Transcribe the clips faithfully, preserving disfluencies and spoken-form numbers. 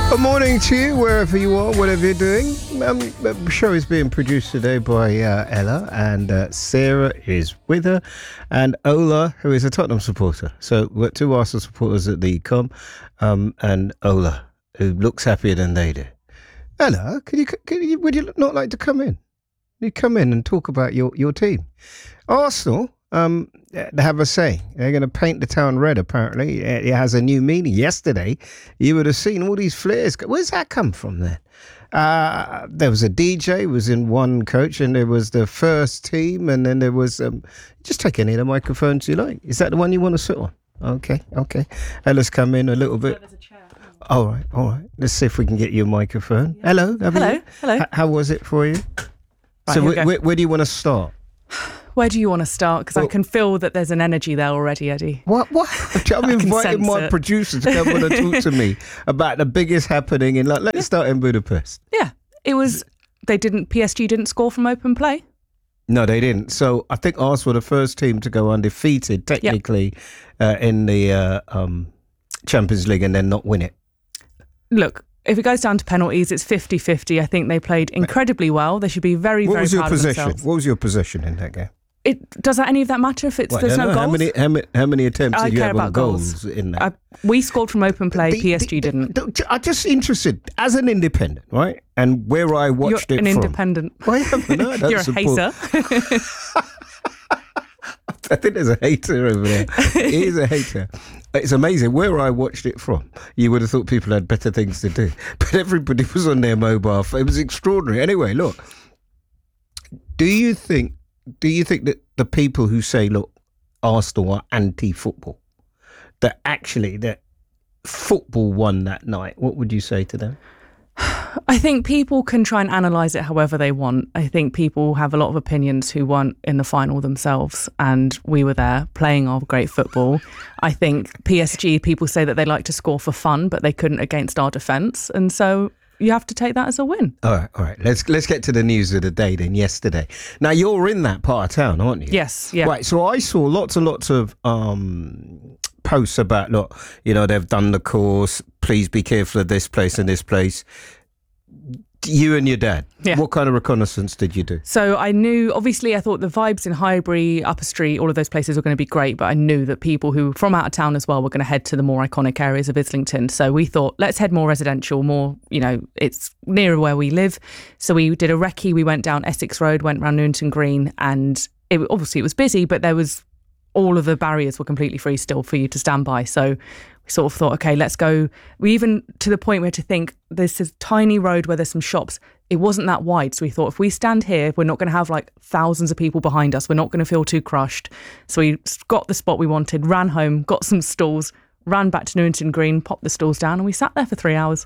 Good morning to you, wherever you are, whatever you're doing. Um, the show is being produced today by uh, Ella, and uh, Sarah is with her, and Ola, who is a Tottenham supporter. So we've got two Arsenal supporters at the com, um, and Ola, who looks happier than they do. Ella, can you, can you, would you not like to come in? You come in and talk about your, your team. Arsenal, um, they have a say. They're going to paint the town red, apparently. It has a new meaning. Yesterday, you would have seen all these flares. Where's that come from then? Uh, there was a D J, was in one coach, and there was the first team, and then there was... Um, just take any of the microphones you like. Is that the one you want to sit on? Okay, okay. And let's come in a little bit. There's a chair. All right, all right. Let's see if we can get you a microphone. Yeah. Hello. Hello, you? hello. H- how was it for you? Right, so wh- wh- where do you want to start? Where do you want to start? Because well, I can feel that there's an energy there already, Eddie. What? What? I'm inviting my it. producer to come and talk to me about the biggest happening in. Like, let's yeah. start in Budapest. Yeah, it was. They didn't. P S G didn't score from open play. No, they didn't. So I think Arsenal were the first team to go undefeated, technically, yep. uh, in the uh, um, Champions League, and then not win it. Look. If it goes down to penalties, it's fifty-fifty. I think they played incredibly well. They should be very, what very was your proud possession? of themselves. What was your possession in that game? It does that any of that matter if it's well, there's no know. goals? How many, how many, how many attempts I did you care have about on goals, goals in that? I, we scored from open play. The, P S G the, didn't. The, I'm just interested as an independent, right? And where I watched You're it an from. independent. Well, I no, I You're a hater. I think there's a hater over there. He is a hater. It's amazing. Where I watched it from, you would have thought people had better things to do. But everybody was on their mobile phone. It was extraordinary. Anyway, look, do you think, do you think that the people who say, look, Arsenal are anti-football, that actually that football won that night, what would you say to them? I think people can try and analyse it however they want. I think people have a lot of opinions who weren't in the final themselves, and we were there playing our great football. I think P S G, people say that they like to score for fun, but they couldn't against our defence, and so you have to take that as a win. All right, all right. Let's let's get to the news of the day then. Yesterday, now you're in that part of town, aren't you? Yes, yeah. Right. So I saw lots and lots of um, posts about, look, you know, they've done the course. Please be careful of this place and this place. You and your dad, yeah. What kind of reconnaissance did you do? So I knew, obviously, I thought the vibes in Highbury, Upper Street, all of those places were going to be great, but I knew that people who from out of town as well were going to head to the more iconic areas of Islington. So we thought, let's head more residential, more, you know, it's nearer where we live. So we did a recce, we went down Essex Road, went round Newington Green, and it, obviously it was busy, but there was, all of the barriers were completely free still for you to stand by. So sort of thought, okay, let's go. We even, to the point we had to think, there's this tiny road where there's some shops. It wasn't that wide. So we thought, if we stand here, we're not going to have like thousands of people behind us. We're not going to feel too crushed. So we got the spot we wanted, ran home, got some stalls, ran back to Newington Green, popped the stalls down, and we sat there for three hours.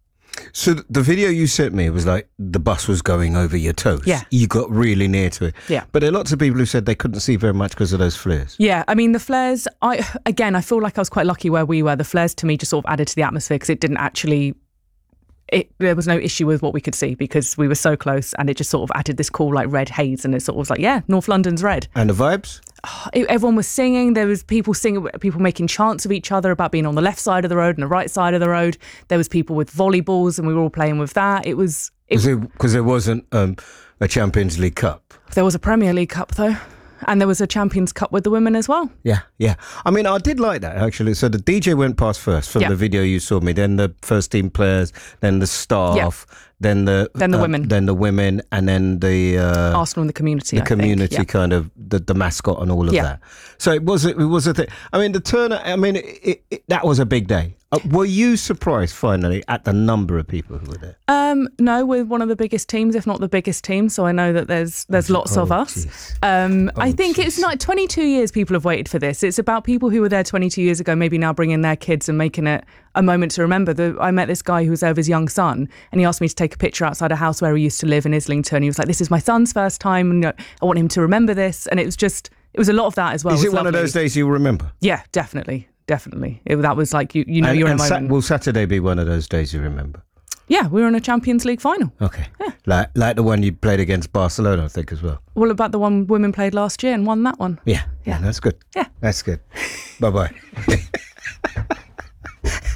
So the video you sent me was like the bus was going over your toes. Yeah. You got really near to it. Yeah. But there are lots of people who said they couldn't see very much because of those flares. Yeah. I mean, the flares, I again, I feel like I was quite lucky where we were. The flares to me just sort of added to the atmosphere because it didn't actually... It, there was no issue with what we could see because we were so close, and it just sort of added this cool like red haze, and it sort of was like, yeah, North London's red. And the vibes? Oh, it, everyone was singing. There was people singing, people making chants of each other about being on the left side of the road and the right side of the road. There was people with volleyballs, and we were all playing with that. It was because it, there wasn't um, a Champions League Cup. There was a Premier League Cup though. And there was a Champions Cup with the women as well. Yeah, yeah. I mean, I did like that, actually. So the D J went past first from yeah. the video you saw me, then the first team players, then the staff, yeah. then the then the uh, women. Then the women, and then the... Uh, Arsenal and the community, The I community think. Yeah. kind of, the, the mascot and all of yeah. that. So it was, it was a thing. I mean, the turnout, I mean, it, it, it, that was a big day. Uh, were you surprised, finally, at the number of people who were there? Um, no, we're one of the biggest teams, if not the biggest team. So I know that there's there's oh, lots oh, of us. Geez. Um, oh, I think geez. it's not twenty-two years people have waited for this. It's about people who were there twenty-two years ago, maybe now bringing their kids and making it a moment to remember. The, I met this guy who was there with his young son, and he asked me to take a picture outside a house where he used to live in Islington. He was like, this is my son's first time, and I want him to remember this. And it was just, it was a lot of that as well. Is it it one lovely. of those days you remember? Yeah, definitely. Definitely. It, that was like, you, you know, and, you're and in a moment. Sa- will Saturday be one of those days you remember? Yeah, we were in a Champions League final. Okay. Yeah. Like like the one you played against Barcelona, I think, as well. Well, about the one women played last year and won that one. Yeah. Yeah, yeah that's good. Yeah. That's good. Bye-bye.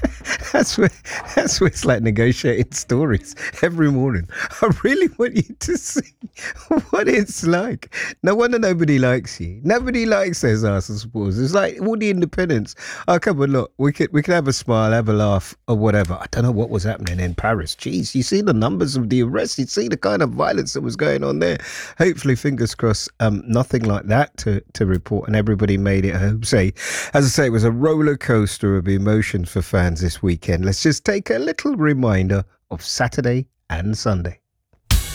That's where that's where it's like negotiating stories every morning. I really want you to see what it's like. No wonder nobody likes you. Nobody likes those Arsenal supporters. It's like all the independents. Oh, come on, look, we could we could have a smile, have a laugh, or whatever. I don't know what was happening in Paris. Jeez, you see the numbers of the arrests. You see the kind of violence that was going on there. Hopefully, fingers crossed, um, nothing like that to to report, and everybody made it home. Say, as I say, it was a roller coaster of emotions for fans this weekend. Let's just take a little reminder of Saturday and Sunday.